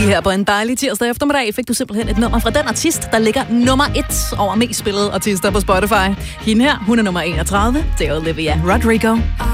her på en dejlig tirsdag eftermiddag fik du simpelthen et nummer fra den artist, der ligger nummer 1 over mest spillede artister på Spotify. Hende her, hun er nummer 31. Det er Olivia Rodrigo.